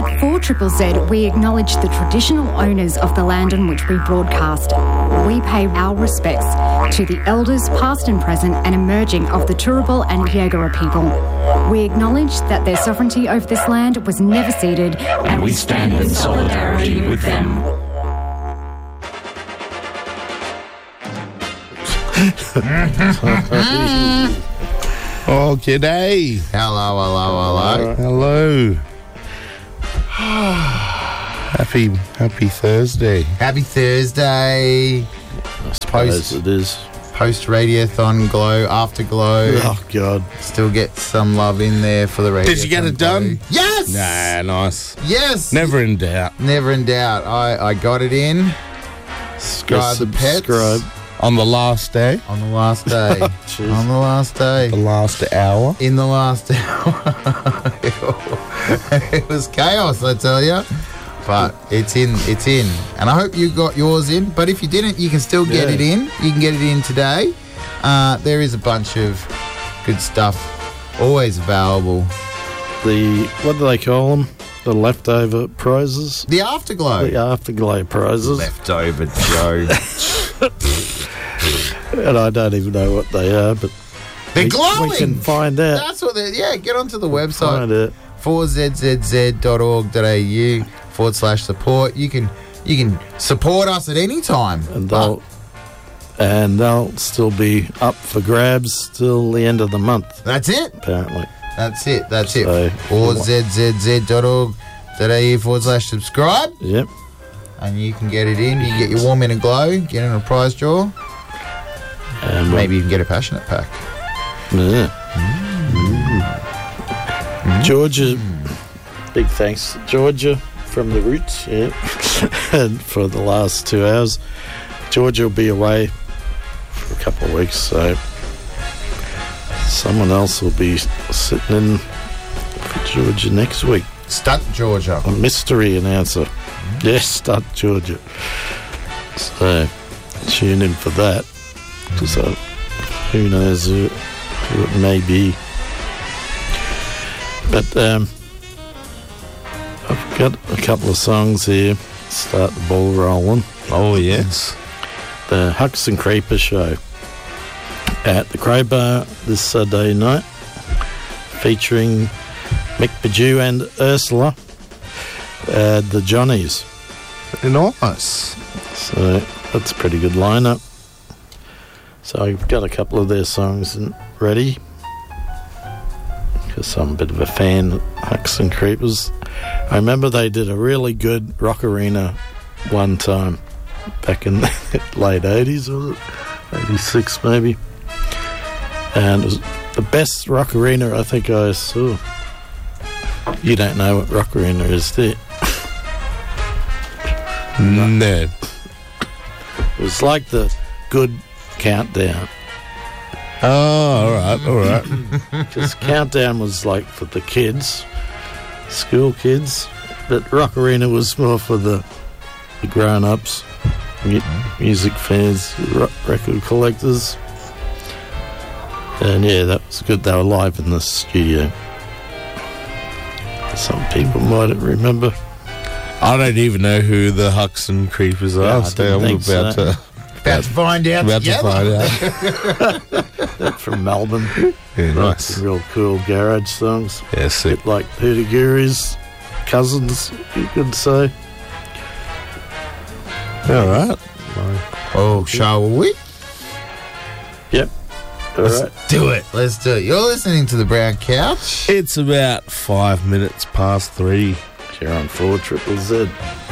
For Triple Z, we acknowledge the traditional owners of the land on which we broadcast. We pay our respects to the elders past and present and emerging of the Turrbal and Yagara people. We acknowledge that their sovereignty over this land was never ceded, and we stand in solidarity with them. Oh, g'day. Hello. Happy Thursday. Happy Thursday. I suppose it is. Post Radiothon Glow, Afterglow. Oh, God. Still get some love in there for the Radiothon. Did you get it done? Yes! Nah, nice. Yes! Never in doubt. Never in doubt. I got it in. Subscribe the pets. Subscribe. On the last day. On the last day. Jeez. On the last day. The last hour. In the last hour. It was chaos, I tell you. But it's in. And I hope you got yours in. But if you didn't, you can still get it in. You can get it in today. There is a bunch of good stuff always available. What do they call them? The leftover prizes? The Afterglow. The Afterglow prizes. Leftover Joe. And I don't even know what they are, but They're glowing. we can find out. That's what they're... Yeah, get onto the website. Find it. 4zzz.org.au/support. You can support us at any time. And they'll still be up for grabs till the end of the month, That's it. apparently. That's it. So, 4zzz.org.au/subscribe. Yep. And you can get it in. You can get your warm in a glow, get in a prize draw. And Maybe you can get a passionate pack. Yeah. Georgia, big thanks to Georgia from the Roots, yeah. And for the last 2 hours. Georgia will be away for a couple of weeks, so someone else will be sitting in for Georgia next week. Stunt Georgia. A mystery announcer. Yes, Stunt Georgia. So tune in for that. So who knows who it may be. But I've got a couple of songs here. Start the ball rolling. Oh, yes. The Hucks and Creeper show at the Crowbar this Saturday night, featuring Mick Perdue and Ursula, the Johnnies. Nice. So that's a pretty good lineup. So I've got a couple of their songs ready, because I'm a bit of a fan of Hucks and Creepers. I remember they did a really good rock arena one time back in the late 80s, was it? 86 maybe. And it was the best rock arena I think I saw. You don't know what rock arena is, do you? No. It was like the good Countdown. Oh, all right. Because Countdown was like for the kids, school kids, but Rock Arena was more for the grown-ups, music fans, record collectors. And yeah, that was good. They were live in the studio. Some people might remember. I don't even know who the Hucks and Creepers are. Yeah, I so didn't I'm think about so. to find out together. They're from Melbourne. Yeah, nice. Real cool garage songs. Yeah, sick. Bit like Peter Geary's cousins, you could say. All right. Oh, shall we? Yep. All right. Let's do it. You're listening to The Brown Couch. It's about 5 minutes past 3. You're on 4ZZZ.